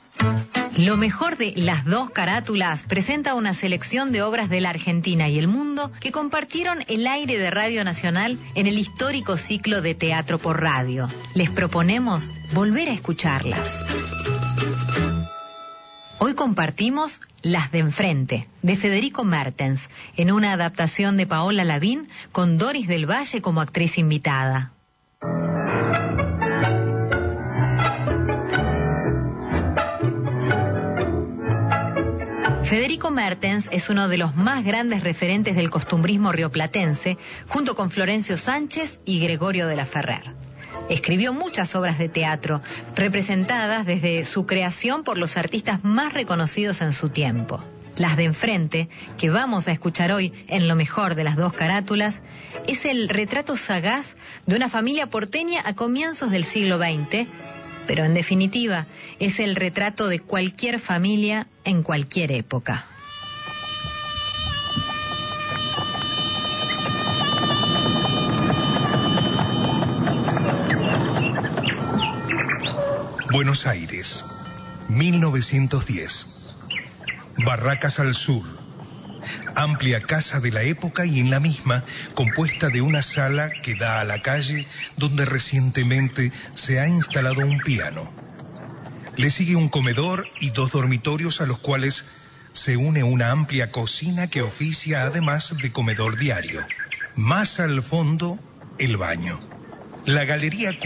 Lo mejor de Las Dos Carátulas presenta una selección de obras de la Argentina y el mundo que compartieron el aire de Radio Nacional en el histórico ciclo de Teatro por Radio. Les proponemos volver a escucharlas. Hoy compartimos Las de Enfrente, de Federico Mertens, en una adaptación de Paola Lavín con Doris del Valle como actriz invitada. Federico Mertens es uno de los más grandes referentes del costumbrismo rioplatense, junto con Florencio Sánchez y Gregorio de la Ferrer. Escribió muchas obras de teatro, representadas desde su creación por los artistas más reconocidos en su tiempo. Las de Enfrente, que vamos a escuchar hoy en Lo Mejor de Las Dos Carátulas, es el retrato sagaz de una familia porteña a comienzos del siglo XX, pero en definitiva es el retrato de cualquier familia en cualquier época. Buenos Aires, 1910. Barracas al sur. Amplia casa de la época y en la misma compuesta de una sala que da a la calle donde recientemente se ha instalado un piano. Le sigue un comedor y 2 dormitorios a los cuales se une una amplia cocina que oficia además de comedor diario. Más al fondo, el baño. La galería